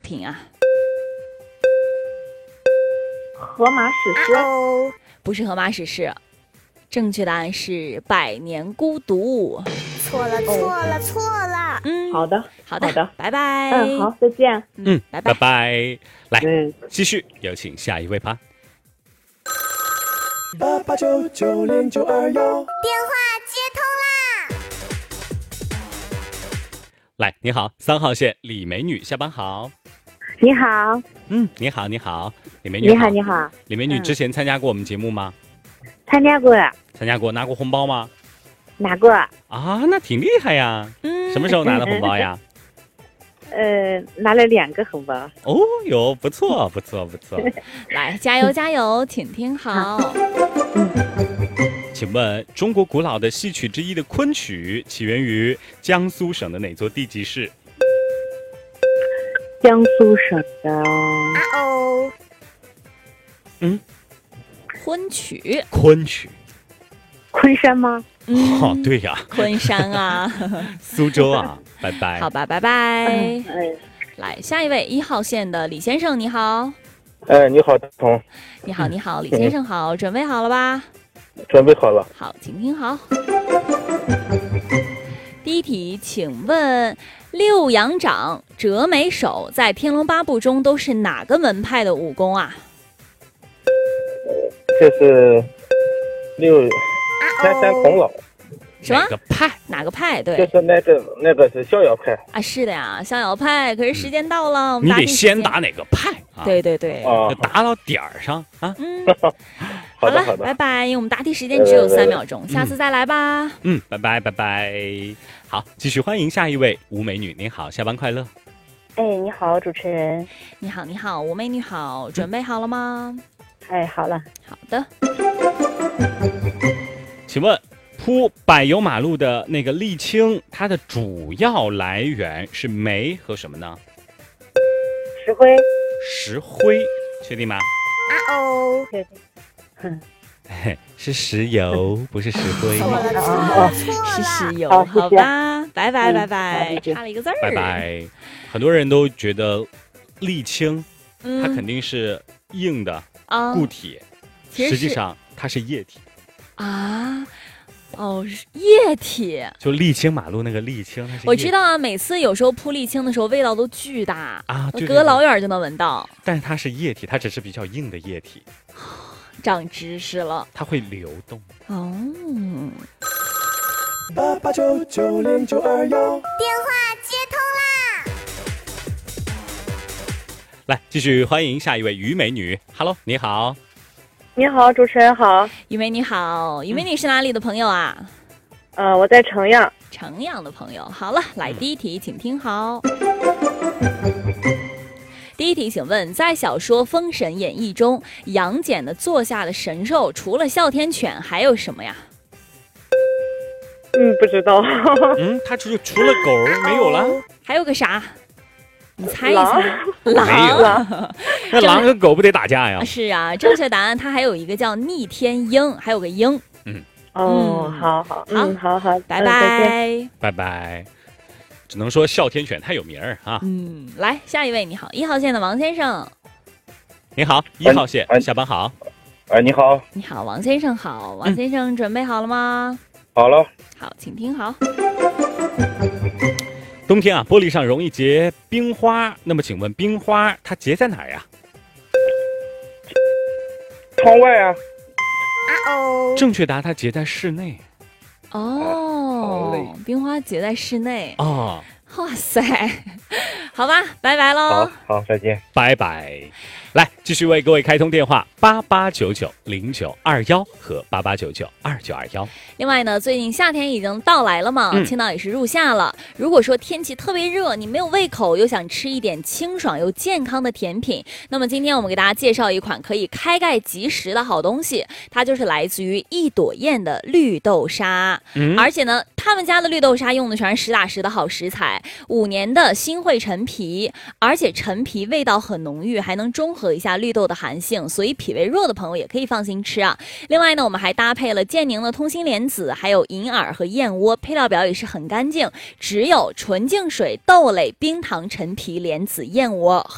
品啊？ 荷马史诗。 不是荷马史诗，正确答案是百年孤独。 错了。 好的，拜拜。 好，再见。 拜拜拜。来，继续有请下一位吧。 88990921， 电话接通啦！ 来，你好，3号线李美女，下班好。 你好。 你好，李美女好。 你好。 李美女之前参加过我们节目吗？ 参加过， 拿过红包吗？ 拿过。 啊，那挺厉害呀。什么时候拿的红包呀？ 拿了2个红包。 哦哟，不错。 来，加油，请听好。 请问中国古老的戏曲之一的昆曲起源于江苏省的哪座地级市？ 江苏省的。 昆曲。 昆山吗？ 对呀， 昆山啊。 苏州啊。拜拜。 好吧，拜拜。来，下一位1号线的李先生，你好。 你好，彤。 你好，李先生好，准备好了吧？ 准备好了。 好，请听好。第一题，请问六阳掌、折眉手在《天龙八部》中都是哪个门派的武功啊？ 这是三山童姥。 什么？哪个派？对， 就是那个是逍遥派啊。是的呀，逍遥派。可是时间到了，我们你得先打哪个派啊？ 对， 打到点儿上啊。 好了，拜拜。因为我们答题时间只有3秒钟，下次再来吧。 拜拜。好，继续欢迎下一位吴美女，您好，下班快乐。 你好，主持人。 你好，吴美女好，准备好了吗？ 好了。 好的。 请问铺柏油马路的那个沥青，它的主要来源是煤和什么呢？石灰，确定吗？ 确定。 是石油，不是石灰。 是石油。好吧，拜拜。差了一个字儿。 拜拜。很多人都觉得沥青，它肯定是硬的固体，实际上它是液体。 液体。 就沥青马路那个沥青， 我知道啊，每次有时候铺沥青的时候，味道都巨大啊， 隔老远就能闻到。 但是它是液体，它只是比较硬的液体。 长知识了。 它会流动。 88990921， 电话接通啦！ 来，继续欢迎下一位于美女。Hello， 你好。 你好，主持人好。 于美你好，于美你是哪里的朋友啊？ 我在城阳。 城阳的朋友。好了，来第一题，请听好。第一题，请问在小说《封神演义》中，杨戬的座下的神兽除了哮天犬还有什么呀？ 不知道。 他除了狗没有了， 还有个啥？你猜一猜。 狼。那狼和狗不得打架呀？ 是啊，正确答案它还有一个叫逆天鹰，还有个鹰。 好， 拜拜。 拜拜。只能说哮天犬太有名啊。 来下一位，你好，1号线的王先生。 你好，1号线，下班好。 你好。 你好，王先生好。王先生准备好了吗？ 好了。 好，请听好。 冬天啊，玻璃上容易结冰花，那么请问冰花它结在哪儿呀？ 窗外啊。 正确答案，它结在室内。 冰花结在室内。 哇塞，好吧，拜拜喽。 好，再见， 拜拜。来，继续为各位开通电话88990921和88992921。 另外呢，最近夏天已经到来了嘛，青岛也是入夏了。如果说天气特别热，你没有胃口，又想吃一点清爽又健康的甜品，那么今天我们给大家介绍一款可以开盖即食的好东西，它就是来自于一朵燕的绿豆沙。而且呢，他们家的绿豆沙用的全是实打实的好食材，5年的新会陈皮，而且陈皮味道很浓郁，还能中和一下绿豆的寒性，所以脾胃弱的朋友也可以放心吃啊。另外呢，我们还搭配了健宁的通心莲子，还有银耳和燕窝，配料表也是很干净，只有纯净水、豆类、冰糖、陈皮、莲子、燕窝